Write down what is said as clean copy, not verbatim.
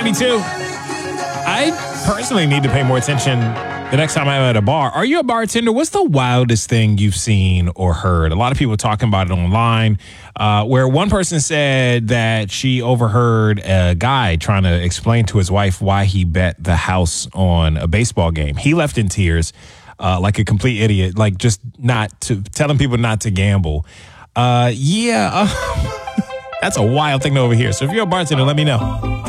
7:42. I personally need to pay more attention the next time I'm at a bar. Are you a bartender? What's the wildest thing you've seen or heard? A lot of people talking about it online, where one person said that she overheard a guy trying to explain to his wife why he bet the house on a baseball game. He left in tears, like a complete idiot, like just telling people not to gamble. That's a wild thing to overhear. So if you're a bartender, let me know.